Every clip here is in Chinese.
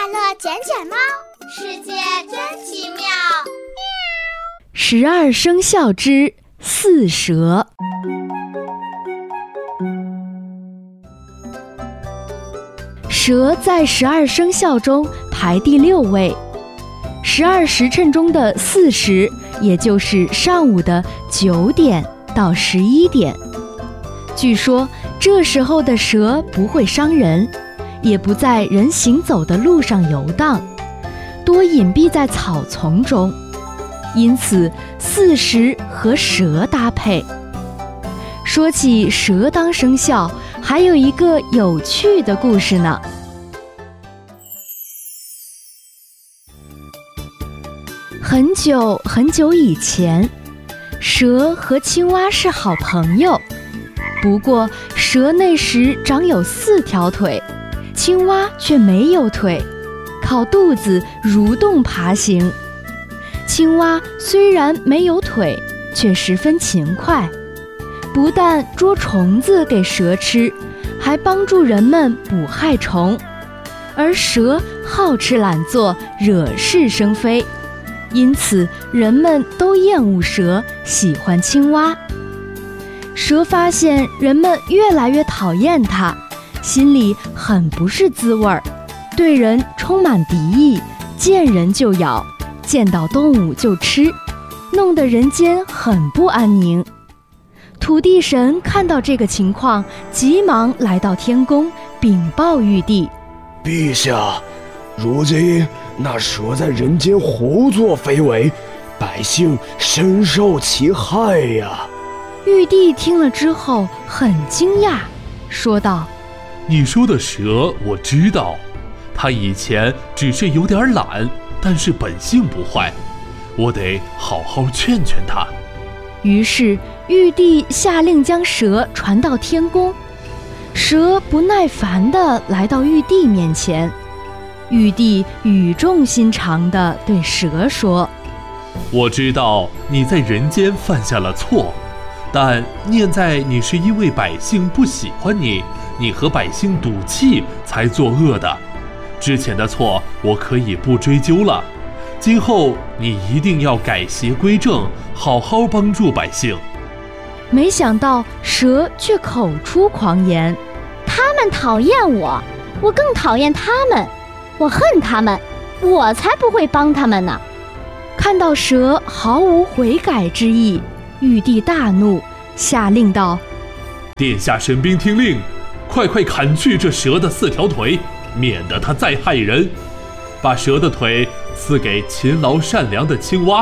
乐捡捡猫，世界真奇妙。 12生肖之四蛇。蛇在12生肖中排第6位，12时辰中的4时，也就是上午的9点到11点。据说这时候的蛇不会伤人，也不在人行走的路上游荡，多隐蔽在草丛中，因此4时和蛇搭配。说起蛇当生肖，还有一个有趣的故事呢。很久很久以前，蛇和青蛙是好朋友。不过蛇那时长有4条腿，青蛙却没有腿，靠肚子蠕动爬行。青蛙虽然没有腿，却十分勤快，不但捉虫子给蛇吃，还帮助人们捕害虫。而蛇好吃懒做，惹是生非，因此人们都厌恶蛇，喜欢青蛙。蛇发现人们越来越讨厌它，心里很不是滋味儿，对人充满敌意，见人就咬，见到动物就吃，弄得人间很不安宁。土地神看到这个情况，急忙来到天宫禀报玉帝： 陛下，如今那蛇在人间胡作非为，百姓深受其害呀。 玉帝听了之后很惊讶，说道： 你说的蛇我知道，它以前只是有点懒，但是本性不坏，我得好好劝劝它。 于是玉帝下令将蛇传到天宫。蛇不耐烦地来到玉帝面前，玉帝语重心长地对蛇说： 我知道你在人间犯下了错，但念在你是因为百姓不喜欢你，你和百姓赌气才作恶的，之前的错我可以不追究了，今后你一定要改邪归正，好好帮助百姓。 没想到蛇却口出狂言： 他们讨厌我，我更讨厌他们，我恨他们，我才不会帮他们呢。 看到蛇毫无悔改之意，玉帝大怒，下令道： 殿下神兵听令，快砍去这蛇的4条腿，免得它再害人，把蛇的腿赐给勤劳善良的青蛙。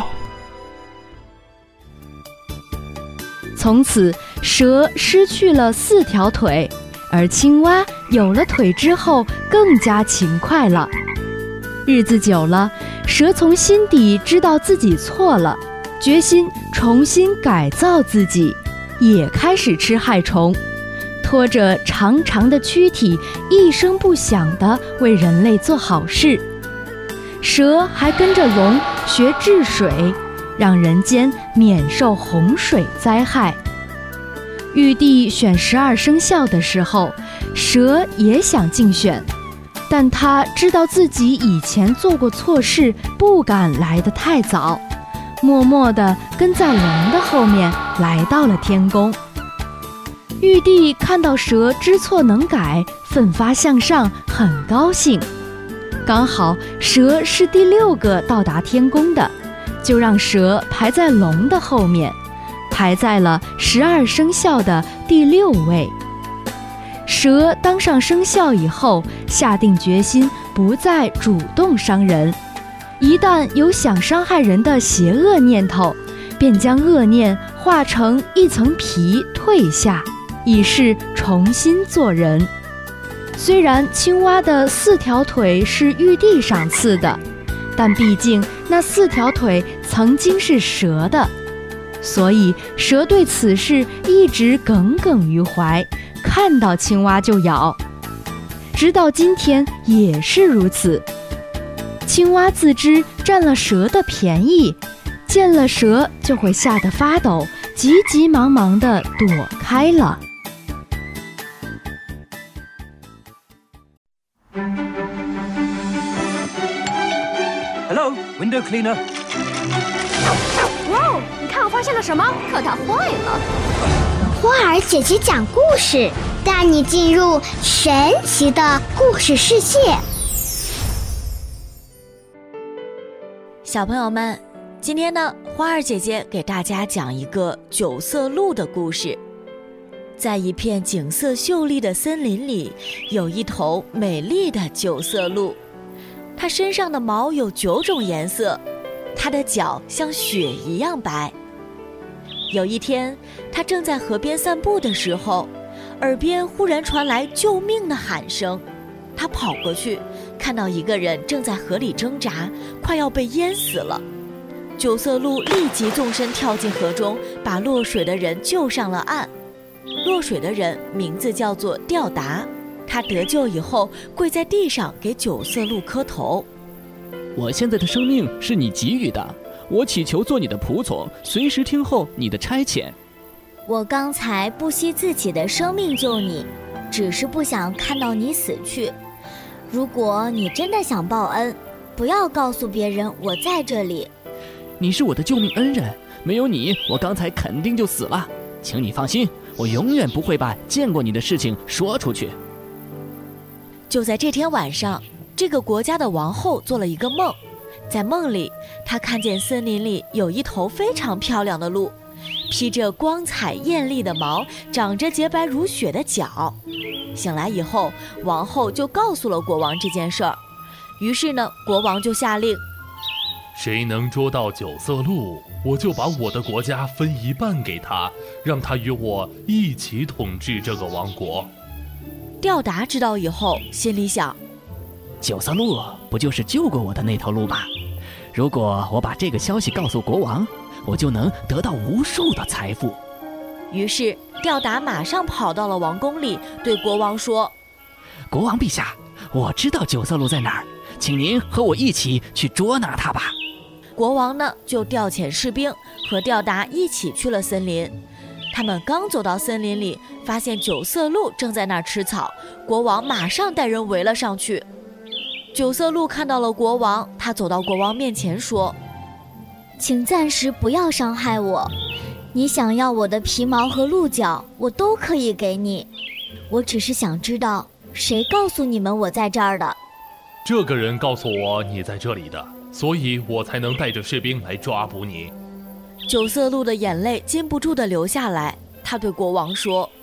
从此蛇失去了4条腿，而青蛙有了腿之后更加勤快了。日子久了，蛇从心底知道自己错了，决心重新改造自己，也开始吃害虫，拖着长长的躯体，一声不响地为人类做好事。蛇还跟着龙学治水，让人间免受洪水灾害。玉帝选12生肖的时候，蛇也想竞选，但他知道自己以前做过错事，不敢来得太早，默默地跟在龙的后面来到了天宫。玉帝看到蛇知错能改，奋发向上，很高兴。刚好蛇是第6个到达天宫的，就让蛇排在龙的后面，排在了12生肖的第6位。蛇当上生肖以后，下定决心不再主动伤人，一旦有想伤害人的邪恶念头，便将恶念化成一层皮退下，以示重新做人。虽然青蛙的4条腿是玉帝赏赐的，但毕竟那4条腿曾经是蛇的，所以蛇对此事一直耿耿于怀，看到青蛙就咬，直到今天也是如此。青蛙自知占了蛇的便宜，见了蛇就会吓得发抖，急急忙忙地躲开了。 Hello, window cleaner. 哇哦，你看我发现了什么？可它坏了。 花儿姐姐讲故事，带你进入神奇的故事世界。 小朋友们，今天呢，花儿姐姐给大家讲一个九色鹿的故事。在一片景色秀丽的森林里，有一头美丽的九色鹿，它身上的毛有9种颜色，它的脚像雪一样白。有一天，它正在河边散步的时候，耳边忽然传来救命的喊声。它跑过去，看到一个人正在河里挣扎，快要被淹死了。九色鹿立即纵身跳进河中，把落水的人救上了岸。落水的人名字叫做吊达，他得救以后跪在地上给九色鹿磕头。 我现在的生命是你给予的，我祈求做你的仆从，随时听候你的差遣。 我刚才不惜自己的生命救你，只是不想看到你死去。如果你真的想报恩，不要告诉别人我在这里。 你是我的救命恩人，没有你，我刚才肯定就死了。请你放心，我永远不会把见过你的事情说出去。 就在这天晚上，这个国家的王后做了一个梦，在梦里，她看见森林里有一头非常漂亮的鹿，披着光彩艳丽的毛，长着洁白如雪的脚。醒来以后，王后就告诉了国王这件事儿。于是呢，国王就下令， 谁能捉到九色鹿，我就把我的国家分一半给他，让他与我一起统治这个王国。 吊达知道以后，心里想， 九色鹿不就是救过我的那头鹿吗？如果我把这个消息告诉国王，我就能得到无数的财富。 于是吊达马上跑到了王宫里，对国王说， 国王陛下，我知道九色鹿在哪儿，请您和我一起去捉拿它吧。 国王呢，就调遣士兵和吊达一起去了森林。他们刚走到森林里，发现九色鹿正在那儿吃草，国王马上带人围了上去。九色鹿看到了国王，他走到国王面前说， 请暂时不要伤害我，你想要我的皮毛和鹿角，我都可以给你。我只是想知道，谁告诉你们我在这儿的？ 这个人告诉我你在这里的，所以我才能带着士兵来抓捕你。 九色鹿的眼泪禁不住地流下来，他对国王说，